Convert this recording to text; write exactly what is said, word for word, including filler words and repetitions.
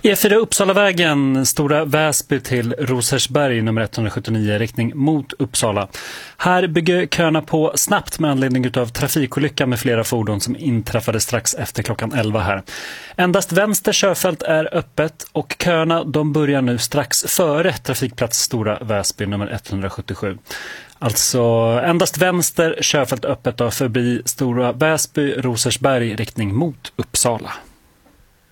E fyra Uppsalavägen, Stora Väsby till Rosersberg nummer etthundrasjuttionio, riktning mot Uppsala. Här bygger köerna på snabbt med anledning av trafikolycka med flera fordon som inträffade strax efter klockan elva här. Endast vänster körfält är öppet och köerna de börjar nu strax före trafikplats Stora Väsby nummer etthundrasjuttiosju. Alltså endast vänster körfält öppet då förbi Stora Väsby, Rosersberg, riktning mot Uppsala.